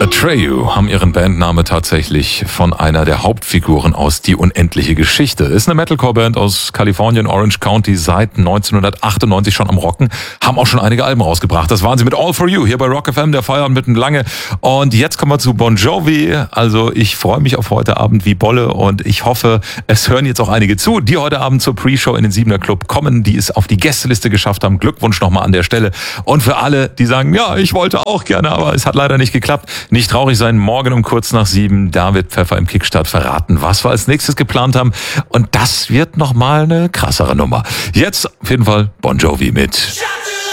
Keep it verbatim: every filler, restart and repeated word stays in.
Atreyu haben ihren Bandname tatsächlich von einer der Hauptfiguren aus Die unendliche Geschichte. Ist eine Metalcore-Band aus Kalifornien, Orange County, seit neunzehnhundertachtundneunzig schon am Rocken. Haben auch schon einige Alben rausgebracht. Das waren sie mit All For You hier bei Rock F M, der Feierabend mitten lange. Und jetzt kommen wir zu Bon Jovi. Also ich freue mich auf heute Abend wie Bolle und ich hoffe, es hören jetzt auch einige zu, die heute Abend zur Pre-Show in den Siebener Club kommen, die es auf die Gästeliste geschafft haben. Glückwunsch nochmal an der Stelle. Und für alle, die sagen, ja, ich wollte auch gerne, aber es hat leider nicht geklappt. Nicht traurig sein, morgen um kurz nach sieben, da wird Pfeffer im Kickstart verraten, was wir als nächstes geplant haben. Und das wird nochmal eine krassere Nummer. Jetzt auf jeden Fall Bon Jovi mit